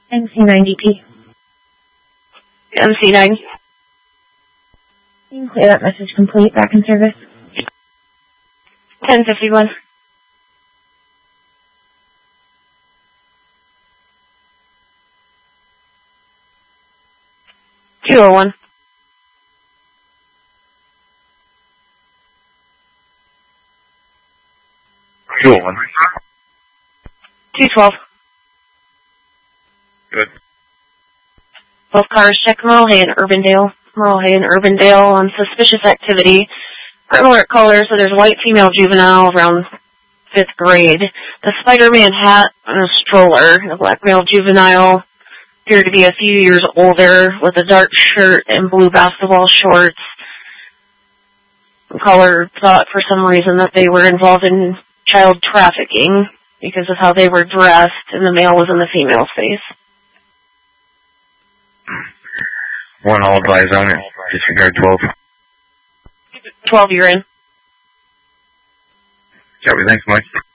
MC9DP. MC9. You can clear that message complete. Back in service. 1051. $201. 201. 212. Good. Both cars check Merle Hay and Urbandale. Merle Hay and Urbandale on suspicious activity. Criminal alert caller, so there's a white female juvenile around 5th grade. The Spider-Man hat and a stroller. The black male juvenile appeared to be a few years older with a dark shirt and blue basketball shorts. The caller thought for some reason that they were involved in child trafficking because of how they were dressed, and the male was in the female's face. One all advised on it. Disregard 12. 12, you're in. Copy, thanks, Mike.